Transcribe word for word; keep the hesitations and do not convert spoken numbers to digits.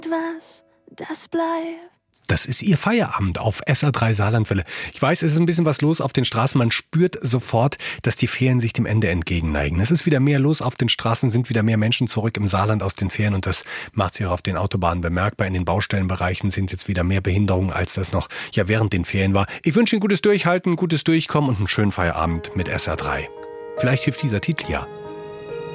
Was, das bleibt. Das ist Ihr Feierabend auf S R drei Saarlandwelle. Ich weiß, es ist ein bisschen was los auf den Straßen. Man spürt sofort, dass die Ferien sich dem Ende entgegenneigen. Es ist wieder mehr los auf den Straßen, sind wieder mehr Menschen zurück im Saarland aus den Ferien und das macht sich auch auf den Autobahnen bemerkbar. In den Baustellenbereichen sind jetzt wieder mehr Behinderungen, als das noch ja während den Ferien war. Ich wünsche Ihnen gutes Durchhalten, gutes Durchkommen und einen schönen Feierabend mit S R drei. Vielleicht hilft dieser Titel ja.